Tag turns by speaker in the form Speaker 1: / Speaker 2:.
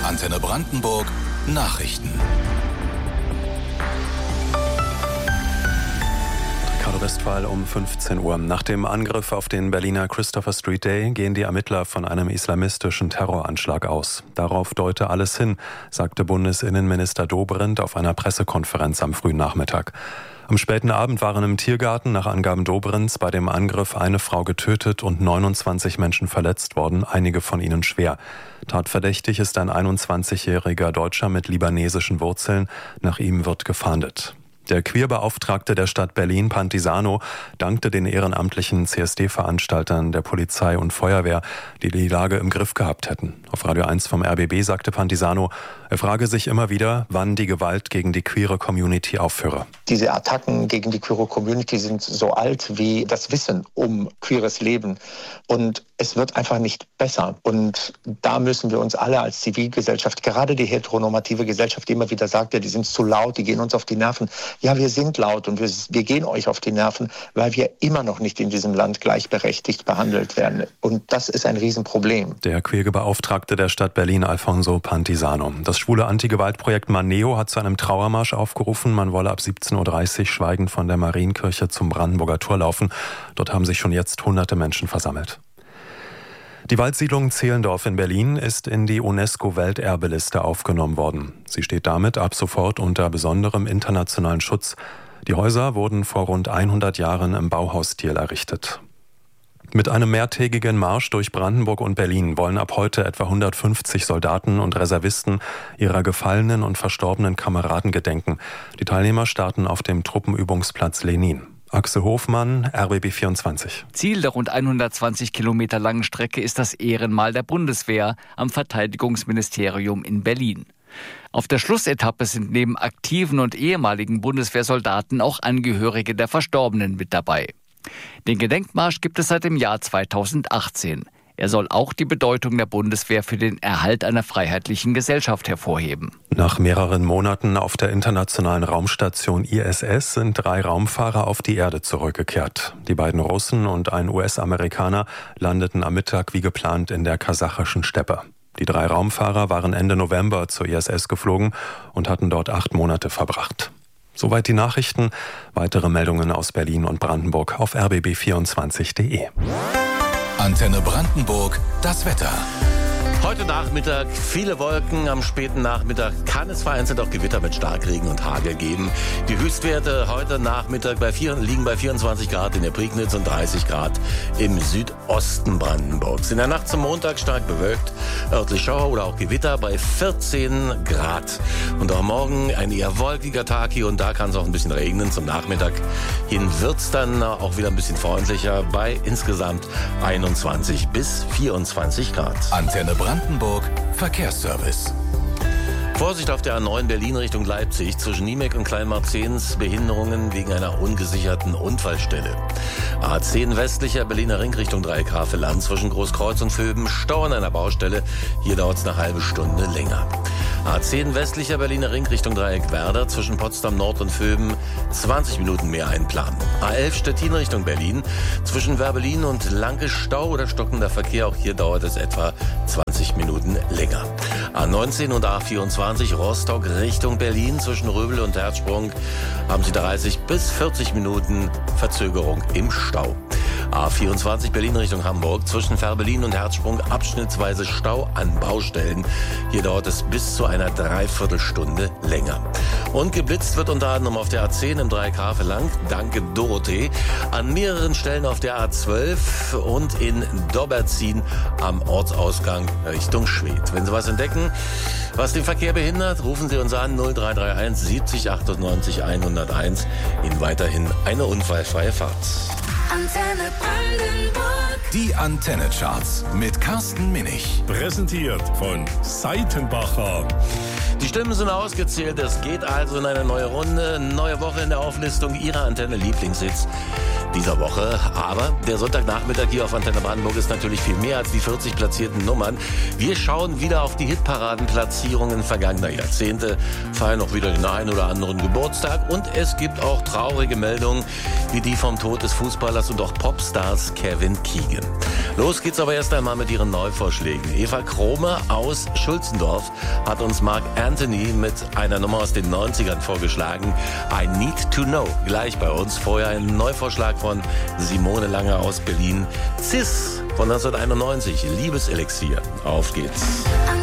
Speaker 1: Antenne Brandenburg Nachrichten.
Speaker 2: Ricardo Westphal um 15 Uhr. Nach dem Angriff auf den Berliner Christopher Street Day gehen die Ermittler von einem islamistischen Terroranschlag aus. Darauf deute alles hin, sagte Bundesinnenminister Dobrindt auf einer Pressekonferenz am frühen Nachmittag. Am späten Abend waren im Tiergarten nach Angaben Dobrindts bei dem Angriff eine Frau getötet und 29 Menschen verletzt worden, einige von ihnen schwer. Tatverdächtig ist ein 21-jähriger Deutscher mit libanesischen Wurzeln. Nach ihm wird gefahndet. Der Queerbeauftragte der Stadt Berlin, Pantisano, dankte den ehrenamtlichen CSD-Veranstaltern der Polizei und Feuerwehr, die die Lage im Griff gehabt hätten. Auf Radio 1 vom RBB sagte Pantisano, er frage sich immer wieder, wann die Gewalt gegen die queere Community aufhöre.
Speaker 3: Diese Attacken gegen die queere Community sind so alt wie das Wissen um queeres Leben. Und es wird einfach nicht besser. Und da müssen wir uns alle als Zivilgesellschaft, gerade die heteronormative Gesellschaft, die immer wieder sagt, ja, die sind zu laut, die gehen uns auf die Nerven. Ja, wir sind laut und wir gehen euch auf die Nerven, weil wir immer noch nicht in diesem Land gleichberechtigt behandelt werden. Und das ist ein Riesenproblem.
Speaker 2: Der Queerbeauftragte der Stadt Berlin, Alfonso Pantisano. Das schwule Anti-Gewalt-Projekt Maneo hat zu einem Trauermarsch aufgerufen. Man wolle ab 17.30 Uhr schweigend von der Marienkirche zum Brandenburger Tor laufen. Dort haben sich schon jetzt hunderte Menschen versammelt. Die Waldsiedlung Zehlendorf in Berlin ist in die UNESCO-Welterbeliste aufgenommen worden. Sie steht damit ab sofort unter besonderem internationalen Schutz. Die Häuser wurden vor rund 100 Jahren im Bauhausstil errichtet. Mit einem mehrtägigen Marsch durch Brandenburg und Berlin wollen ab heute etwa 150 Soldaten und Reservisten ihrer gefallenen und verstorbenen Kameraden gedenken. Die Teilnehmer starten auf dem Truppenübungsplatz Lenin. Axel Hofmann, RBB 24.
Speaker 4: Ziel der rund 120 Kilometer langen Strecke ist das Ehrenmal der Bundeswehr am Verteidigungsministerium in Berlin. Auf der Schlussetappe sind neben aktiven und ehemaligen Bundeswehrsoldaten auch Angehörige der Verstorbenen mit dabei. Den Gedenkmarsch gibt es seit dem Jahr 2018. Er soll auch die Bedeutung der Bundeswehr für den Erhalt einer freiheitlichen Gesellschaft hervorheben.
Speaker 2: Nach mehreren Monaten auf der internationalen Raumstation ISS sind 3 Raumfahrer auf die Erde zurückgekehrt. Die beiden Russen und ein US-Amerikaner landeten am Mittag wie geplant in der kasachischen Steppe. Die 3 Raumfahrer waren Ende November zur ISS geflogen und hatten dort 8 Monate verbracht. Soweit die Nachrichten. Weitere Meldungen aus Berlin und Brandenburg auf rbb24.de.
Speaker 1: Antenne Brandenburg, das Wetter.
Speaker 5: Heute Nachmittag viele Wolken, am späten Nachmittag kann es vereinzelt auch Gewitter mit Starkregen und Hagel geben. Die Höchstwerte heute Nachmittag liegen bei 24 Grad in der Prignitz und 30 Grad im Südosten Brandenburgs. In der Nacht zum Montag stark bewölkt, örtlich Schauer oder auch Gewitter bei 14 Grad. Und auch morgen ein eher wolkiger Tag, hier und da kann es auch ein bisschen regnen. Zum Nachmittag hin wird es dann auch wieder ein bisschen freundlicher bei insgesamt 21 bis 24 Grad.
Speaker 1: Antenne Brandenburg Verkehrsservice.
Speaker 5: Vorsicht auf der A9 Berlin Richtung Leipzig. Zwischen Niemek und Kleinmarzens Behinderungen wegen einer ungesicherten Unfallstelle. A10 westlicher Berliner Ring Richtung Dreieck-Haveland. Zwischen Großkreuz und Vöben Stau an einer Baustelle. Hier dauert es eine halbe Stunde länger. A10 westlicher Berliner Ring Richtung Dreieck-Werder. Zwischen Potsdam Nord und Vöben 20 Minuten mehr einplanen. A11 Stettin Richtung Berlin. Zwischen Werbelin und Lanke Stau oder stockender Verkehr. Auch hier dauert es etwa 20 Minuten länger. A19 und A24 Rostock Richtung Berlin. Zwischen Röbel und Herzsprung haben Sie 30 bis 40 Minuten Verzögerung im Stau. A24 Berlin Richtung Hamburg. Zwischen Fährberlin und Herzsprung abschnittsweise Stau an Baustellen. Hier dauert es bis zu einer Dreiviertelstunde länger. Und geblitzt wird unter anderem auf der A10 im Dreieck-Haveland, danke Dorothee, an mehreren Stellen auf der A12 und in Dobberzin am Ortsausgang Richtung Schwedt. Wenn Sie was entdecken, was den Verkehr behindert, rufen Sie uns an 0331 70 98 101. Ihnen weiterhin eine unfallfreie Fahrt.
Speaker 1: Antenne Brandenburg. Die Antenne-Charts mit Carsten Minich.
Speaker 6: Präsentiert von Seitenbacher.
Speaker 5: Die Stimmen sind ausgezählt. Es geht also in eine neue Runde. Neue Woche in der Auflistung Ihrer Antenne-Lieblingshits. dieser Woche. Aber der Sonntagnachmittag hier auf Antenne Brandenburg ist natürlich viel mehr als die 40 platzierten Nummern. Wir schauen wieder auf die Hitparadenplatzierungen vergangener Jahrzehnte, feiern auch wieder den einen oder anderen Geburtstag und es gibt auch traurige Meldungen wie die vom Tod des Fußballers und auch Popstars Kevin Keegan. Los geht's aber erst einmal mit ihren Neuvorschlägen. Eva Krome aus Schulzendorf hat uns Mark Anthony mit einer Nummer aus den 90ern vorgeschlagen. I Need to Know. Gleich bei uns. Vorher ein Neuvorschlag von Simone Lange aus Berlin. Cis von 1991. Liebeselixier. Auf geht's.